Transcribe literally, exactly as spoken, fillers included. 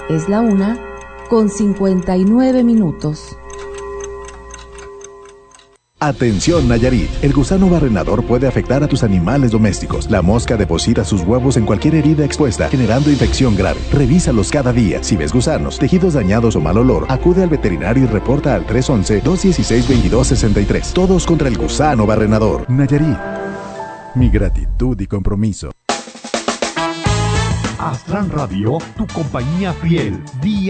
Es la una con cincuenta y nueve minutos. Atención Nayarit, el gusano barrenador puede afectar a tus animales domésticos. La mosca deposita sus huevos en cualquier herida expuesta, generando infección grave. Revísalos cada día. Si ves gusanos, tejidos dañados o mal olor, acude al veterinario y reporta al tres once, dos dieciséis, veintidós sesenta y tres. Todos contra el gusano barrenador. Nayarit, mi gratitud y compromiso. Astran Radio, tu compañía fiel, día